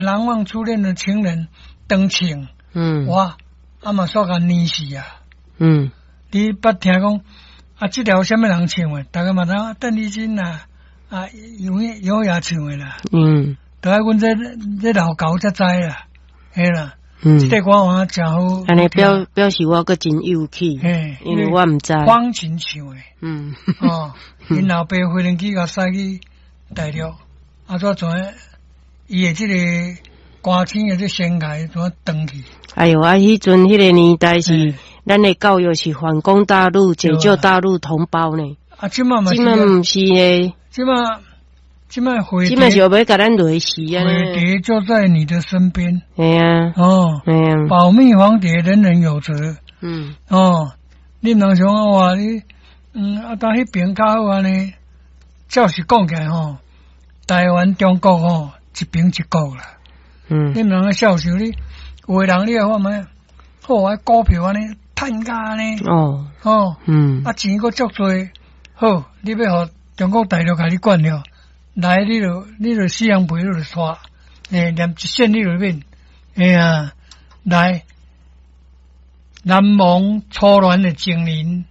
难忘初恋的情人登庆，哇，嘛煞甲溺死啊！你捌听讲这条什么人唱的？大家嘛知邓丽君啦，有雅唱的啦。大概阮这老高才知啦，嘿啦。这歌我真好。 安尼表示我个真有气，因为我唔知。 方琴唱的。因老爸飞轮机甲驶去大陆，怎全伊的这个歌星的这生涯怎登去？ 哎哟，迄阵迄个年代是咱的教育是反攻大陆、解救大陆同胞呢。 即嘛唔是诶，即嘛是要甲咱累死啊！ 蝴蝶就在你的身边。 系啊， 保密黄蝶，人人有责。你能想话你，但迄边较好安尼，照是讲起来台湾、中国一边一国啦。你能笑想你，有的人你也看咩？股票安尼趁价安尼。钱佫足多，好，你要互中国大陆甲你管了。来，你就四样赔，你就刷，连一线你就免，来，难忘初恋的情人，